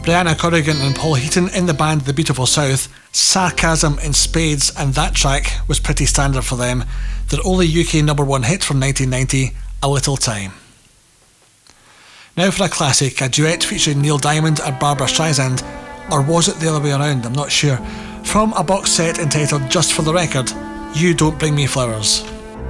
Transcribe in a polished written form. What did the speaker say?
Brianna Corrigan and Paul Heaton in the band The Beautiful South, Sarcasm in Spades, and that track was pretty standard for them. Their only UK number one hit from 1990, A Little Time. Now for a classic, a duet featuring Neil Diamond and Barbra Streisand, or was it the other way around, I'm not sure, from a box set entitled Just for the Record, You Don't Bring Me Flowers.